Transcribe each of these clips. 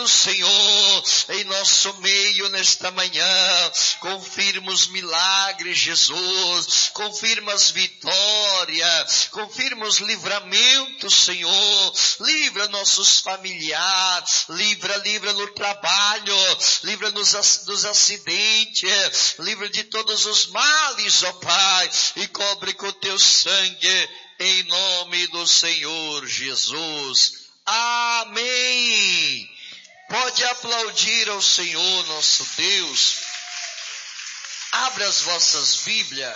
do Senhor em nosso meio nesta manhã. Confirma os milagres, Jesus. Confirma as vitórias. Confirma os livramentos, Senhor. Livra nossos familiares. Livra no trabalho. Livra dos acidentes. Livra de todos os males, ó Pai. E cobre com o teu sangue em nome do Senhor Jesus. Amém. Pode aplaudir ao Senhor nosso Deus. Abra as vossas Bíblias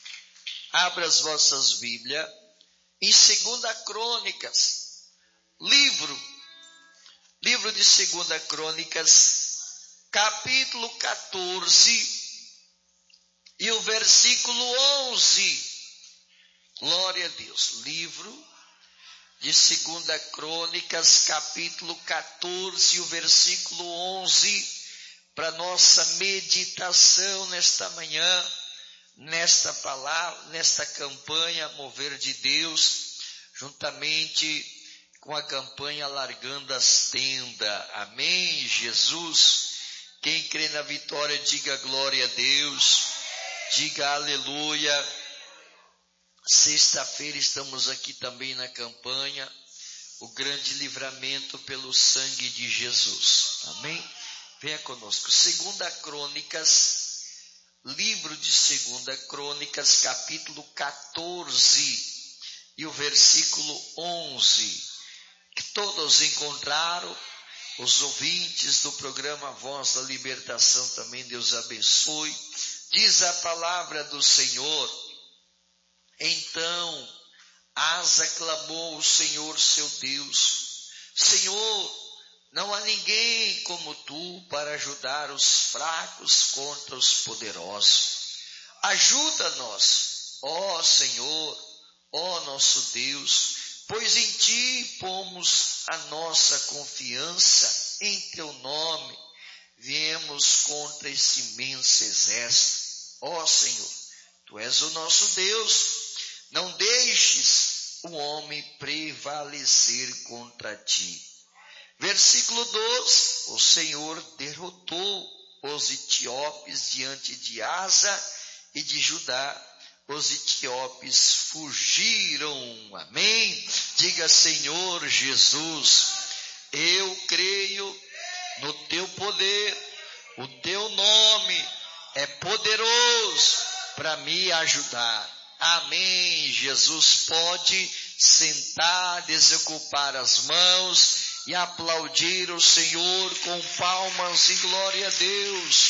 em 2 Crônicas, livro de 2 Crônicas, capítulo 14 e o versículo 11. Glória a Deus. Livro de 2 Crônicas, capítulo 14, o versículo 11, para nossa meditação nesta manhã, nesta palavra, nesta campanha Mover de Deus, juntamente com a campanha Largando as Tendas. Amém, Jesus. Quem crê na vitória, diga glória a Deus, diga aleluia. Sexta-feira estamos aqui também na campanha, o grande livramento pelo sangue de Jesus. Amém? Venha conosco. 2 Crônicas, livro de 2 Crônicas, capítulo 14 e o versículo 11. Que todos encontraram, os ouvintes do programa Voz da Libertação também, Deus abençoe. Diz a palavra do Senhor: então Asa clamou ao Senhor seu Deus: Senhor, não há ninguém como tu para ajudar os fracos contra os poderosos. Ajuda-nos, ó Senhor, ó nosso Deus, pois em ti pomos a nossa confiança, em teu nome viemos contra esse imenso exército. Ó Senhor, tu és o nosso Deus, não deixes o homem prevalecer contra ti. Versículo 12, o Senhor derrotou os etíopes diante de Asa e de Judá. Os etíopes fugiram. Amém? Diga, Senhor Jesus, eu creio no teu poder, o teu nome é poderoso para me ajudar. Amém. Jesus pode sentar, desocupar as mãos e aplaudir o Senhor com palmas e glória a Deus.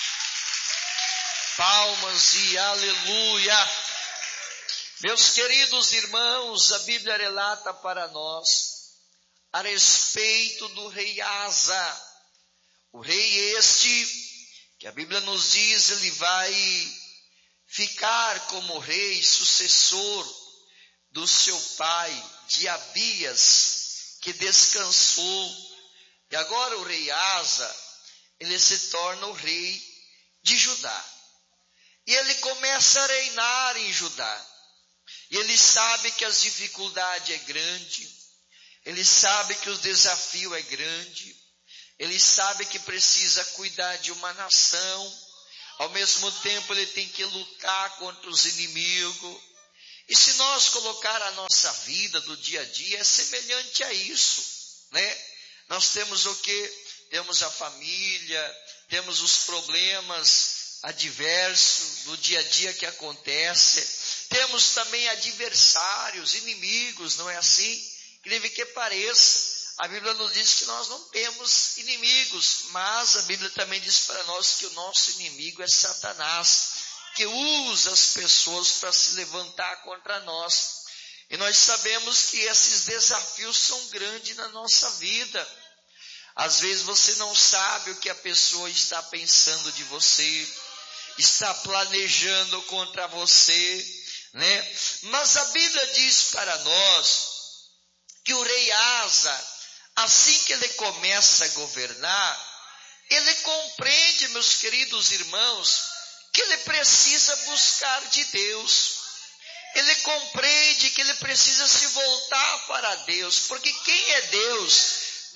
Palmas e aleluia. Meus queridos irmãos, a Bíblia relata para nós a respeito do rei Asa. O rei este, que a Bíblia nos diz, ele vai ficar como rei sucessor do seu pai, de Abias, que descansou. E agora o rei Asa, ele se torna o rei de Judá. E ele começa a reinar em Judá. E ele sabe que as dificuldades é grande. Ele sabe que o desafio é grande. Ele sabe que precisa cuidar de uma nação. Ao mesmo tempo ele tem que lutar contra os inimigos. E se nós colocar a nossa vida do dia a dia, é semelhante a isso, né? Nós temos o quê? Temos a família, temos os problemas adversos do dia a dia que acontece. Temos também adversários, inimigos, não é assim? Incrível que pareça. A Bíblia nos diz que nós não temos inimigos, mas a Bíblia também diz para nós que o nosso inimigo é Satanás, que usa as pessoas para se levantar contra nós. E nós sabemos que esses desafios são grandes na nossa vida. Às vezes você não sabe o que a pessoa está pensando de você, está planejando contra você, né? Mas a Bíblia diz para nós que o rei Asa, assim que ele começa a governar, ele compreende, meus queridos irmãos, que ele precisa buscar de Deus. Ele compreende que ele precisa se voltar para Deus, porque quem é Deus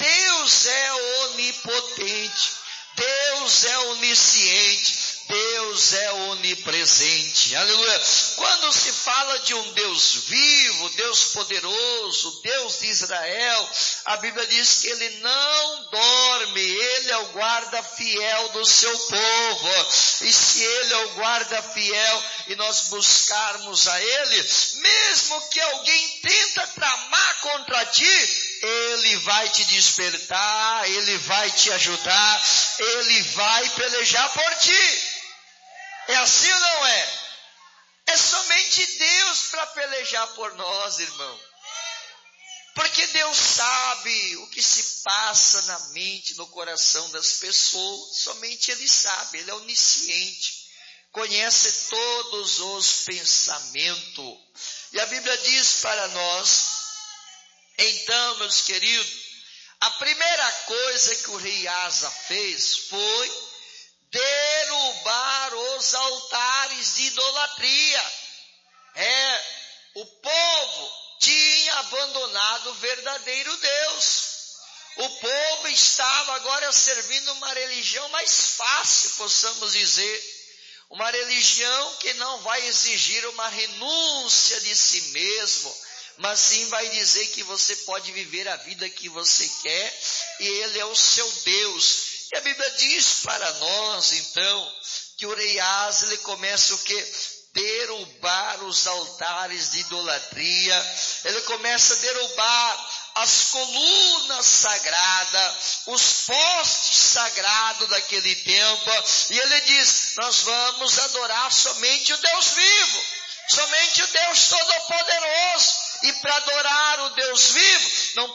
Deus é onipotente, Deus é onisciente, Deus é onipresente, aleluia. Quando se fala de um Deus vivo, Deus poderoso, Deus de Israel, a Bíblia diz que Ele não dorme, Ele é o guarda fiel do seu povo, e se Ele é o guarda fiel, e nós buscarmos a Ele, mesmo que alguém tenta tramar contra ti, Ele vai te despertar, Ele vai te ajudar, Ele vai pelejar por ti. É assim ou não é? É somente Deus para pelejar por nós, irmão. Porque Deus sabe o que se passa na mente, no coração das pessoas. Somente Ele sabe, Ele é onisciente. Conhece todos os pensamentos. E a Bíblia diz para nós, então, meus queridos, a primeira coisa que o rei Asa fez foi derrubar os altares de idolatria. O povo tinha abandonado o verdadeiro Deus. O povo estava agora servindo uma religião mais fácil, possamos dizer. Uma religião que não vai exigir uma renúncia de si mesmo, mas sim vai dizer que você pode viver a vida que você quer, e Ele é o seu Deus. E a Bíblia diz para nós, então, que o rei Asa, ele começa o quê? Derrubar os altares de idolatria. Ele começa a derrubar as colunas sagradas, os postes sagrados daquele templo. E ele diz, nós vamos adorar somente o Deus vivo, somente o Deus Todo-Poderoso. E para adorar o Deus vivo, não